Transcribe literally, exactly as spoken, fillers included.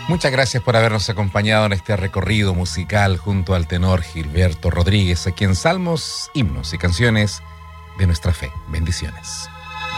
Muchas gracias por habernos acompañado en este recorrido musical junto al tenor Gilberto Rodríguez, aquí en Salmos, Himnos y Canciones de Nuestra Fe. Bendiciones.